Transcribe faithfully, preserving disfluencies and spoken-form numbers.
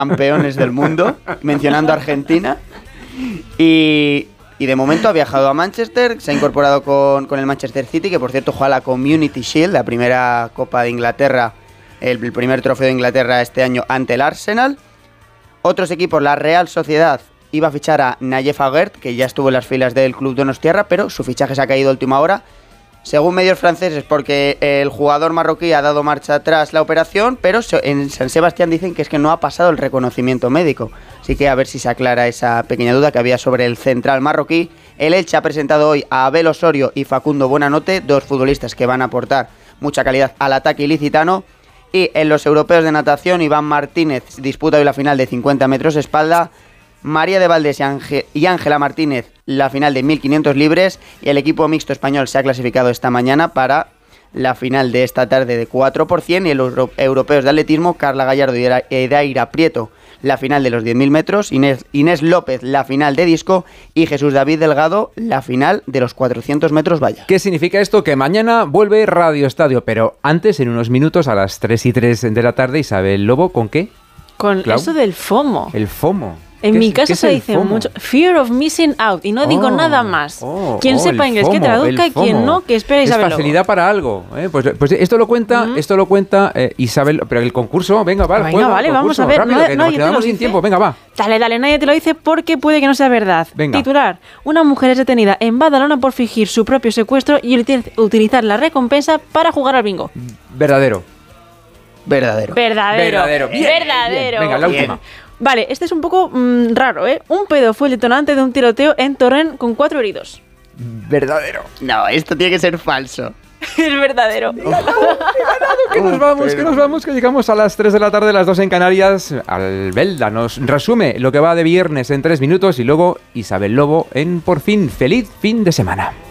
campeones del mundo, mencionando a Argentina. Y, y de momento ha viajado a Manchester, se ha incorporado con, con el Manchester City, que por cierto juega la Community Shield, la primera Copa de Inglaterra, el, el primer trofeo de Inglaterra este año ante el Arsenal. Otros equipos, la Real Sociedad iba a fichar a Nayef Aguerd, que ya estuvo en las filas del club donostiarra, pero su fichaje se ha caído a última hora. Según medios franceses, porque el jugador marroquí ha dado marcha atrás la operación, pero en San Sebastián dicen que es que no ha pasado el reconocimiento médico. Así que a ver si se aclara esa pequeña duda que había sobre el central marroquí. El Elche ha presentado hoy a Abel Osorio y Facundo Buenanote, dos futbolistas que van a aportar mucha calidad al ataque ilicitano. Y en los europeos de natación, Iván Martínez disputa hoy la final de cincuenta metros espalda, María de Valdés y Ángela Martínez la final de mil quinientos libres, y el equipo mixto español se ha clasificado esta mañana para la final de esta tarde de cuatro por cien, y los europeos de atletismo, Carla Gallardo y Edaira Prieto la final de los diez mil metros, Inés, Inés López la final de disco y Jesús David Delgado la final de los cuatrocientos metros valla. ¿Qué significa esto? Que mañana vuelve Radio Estadio, pero antes, en unos minutos, a las tres y tres de la tarde, Isabel Lobo, ¿con qué? Con Clau. Eso del FOMO. El FOMO. En mi casa se dice FOMO? mucho Fear of Missing Out, y no digo Oh, nada más. Oh, quien oh, sepa inglés FOMO, que traduzca, y quien no, que espere a Isabel Es Lobo. facilidad para algo, ¿eh? Pues, pues esto lo cuenta, uh-huh. esto lo cuenta eh, Isabel, pero el concurso, venga, va, venga, juego, vale, concurso, vamos a ver, rápido, no, que no, nos quedamos sin tiempo, venga, va. Dale, dale, nadie te lo dice porque puede que no sea verdad. Venga. Titular: una mujer es detenida en Badalona por fingir su propio secuestro y utilizar la recompensa para jugar al bingo. Verdadero. Verdadero. Verdadero. Verdadero. Bien, Verdadero. bien. Venga, la Bien. última. Vale, este es un poco mmm, raro, ¿eh? Un pedo fue el detonante de un tiroteo en Torrent con cuatro heridos. Verdadero. No, esto tiene que ser falso. Es verdadero. Que nos vamos, que nos vamos, que llegamos a las tres de la tarde, las dos en Canarias. Albelda nos resume lo que va de viernes en tres minutos y luego Isabel Lobo en Por fin. Feliz fin de semana.